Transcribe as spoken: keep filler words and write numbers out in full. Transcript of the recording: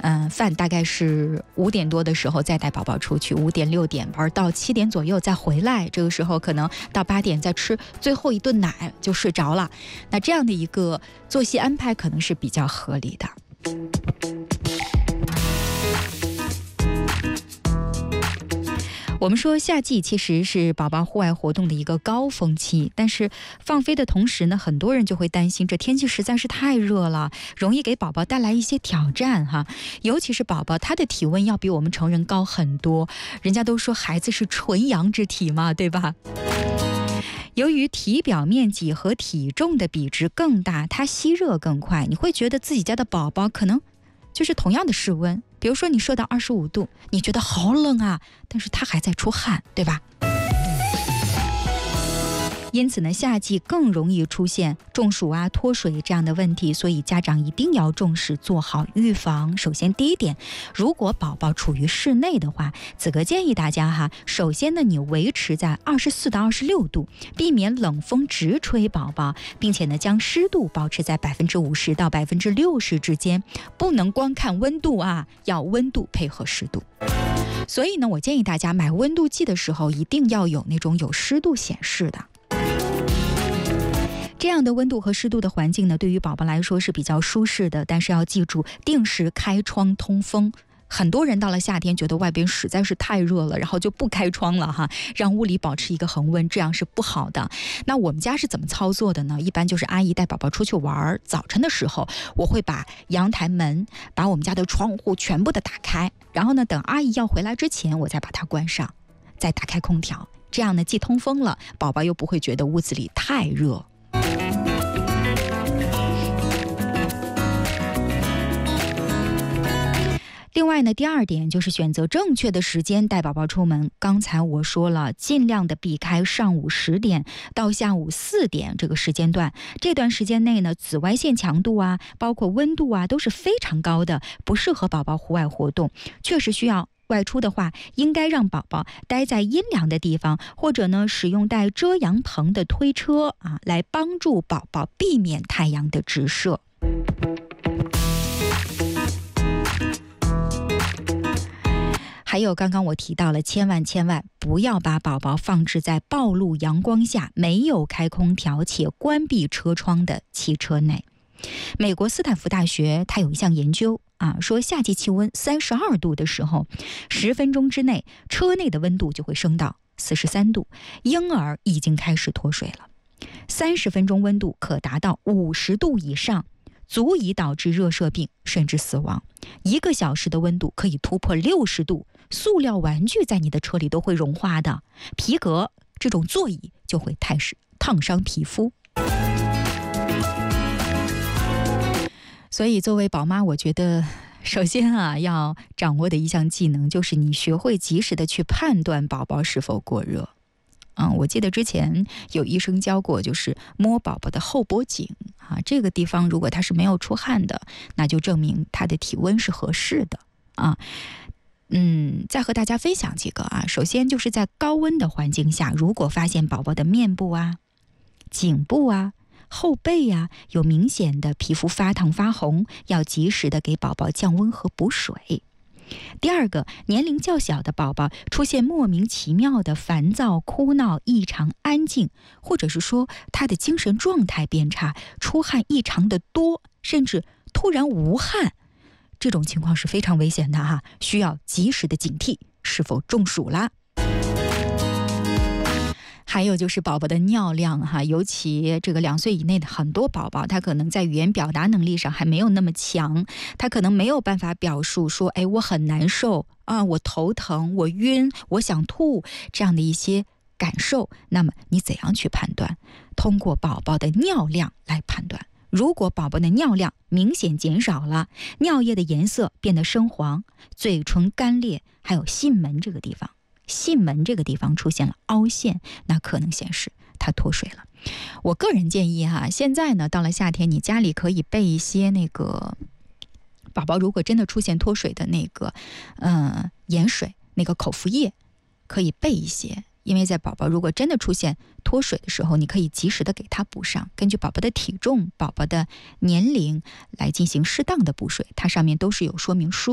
嗯、呃，饭大概是五点多的时候再带宝宝出去，五点六点玩到七点左右再回来，这个时候可能到八点再吃最后一顿奶就睡着了。那这样的一个作息安排可能是比较合理的。我们说夏季其实是宝宝户外活动的一个高峰期，但是放飞的同时呢，很多人就会担心这天气实在是太热了，容易给宝宝带来一些挑战哈。尤其是宝宝他的体温要比我们成人高很多，人家都说孩子是纯阳之体嘛，对吧？由于体表面积和体重的比值更大，它吸热更快，你会觉得自己家的宝宝可能就是同样的室温，比如说你设到二十五度，你觉得好冷啊，但是他还在出汗，对吧？因此呢，夏季更容易出现中暑啊、脱水这样的问题，所以家长一定要重视做好预防。首先第一点，如果宝宝处于室内的话，子哥建议大家哈，首先呢，你维持在二十四到二十六度，避免冷风直吹宝宝，并且呢，将湿度保持在百分之五十到百分之六十之间，不能光看温度啊，要温度配合湿度。所以呢，我建议大家买温度计的时候，一定要有那种有湿度显示的。这样的温度和湿度的环境呢，对于宝宝来说是比较舒适的，但是要记住定时开窗通风。很多人到了夏天觉得外边实在是太热了，然后就不开窗了哈，让屋里保持一个恒温，这样是不好的。那我们家是怎么操作的呢？一般就是阿姨带宝宝出去玩，早晨的时候我会把阳台门、把我们家的窗户全部的打开，然后呢，等阿姨要回来之前，我再把它关上，再打开空调，这样呢既通风了，宝宝又不会觉得屋子里太热。另外呢，第二点就是选择正确的时间带宝宝出门。刚才我说了，尽量的避开上午十点到下午四点这个时间段。这段时间内呢，紫外线强度啊，包括温度啊，都是非常高的，不适合宝宝户外活动。确实需要外出的话，应该让宝宝待在阴凉的地方，或者呢，使用带遮阳棚的推车啊，来帮助宝宝避免太阳的直射。还有刚刚我提到了，千万千万不要把宝宝放置在暴露阳光下、没有开空调且关闭车窗的汽车内。美国斯坦福大学它有一项研究啊，说夏季气温三十二度的时候，十分钟之内车内的温度就会升到四十三度，婴儿已经开始脱水了。三十分钟温度可达到五十度以上，足以导致热射病甚至死亡。一个小时的温度可以突破六十度，塑料玩具在你的车里都会融化的，皮革这种座椅就会太湿烫伤皮肤。所以作为宝妈，我觉得首先啊，要掌握的一项技能就是你学会及时的去判断宝宝是否过热。嗯，我记得之前有医生教过，就是摸宝宝的后脖颈啊，这个地方如果他是没有出汗的，那就证明他的体温是合适的啊。嗯，再和大家分享几个啊。首先就是在高温的环境下，如果发现宝宝的面部啊、颈部啊、后背啊有明显的皮肤发烫发红，要及时的给宝宝降温和补水。第二个，年龄较小的宝宝出现莫名其妙的烦躁、哭闹、异常安静，或者是说他的精神状态变差，出汗异常的多，甚至突然无汗，这种情况是非常危险的哈，需要及时的警惕是否中暑啦。还有就是宝宝的尿量哈，尤其这个两岁以内的很多宝宝，他可能在语言表达能力上还没有那么强，他可能没有办法表述说，哎，我很难受啊，我头疼，我晕，我想吐，这样的一些感受。那么你怎样去判断？通过宝宝的尿量来判断。如果宝宝的尿量明显减少了，尿液的颜色变得深黄，嘴唇干裂，还有囟门这个地方囟门这个地方出现了凹陷，那可能显示他脱水了。我个人建议哈，现在呢到了夏天，你家里可以备一些那个宝宝如果真的出现脱水的那个呃盐水，那个口服液可以备一些，因为在宝宝如果真的出现脱水的时候，你可以及时的给他补上，根据宝宝的体重、宝宝的年龄来进行适当的补水，它上面都是有说明书。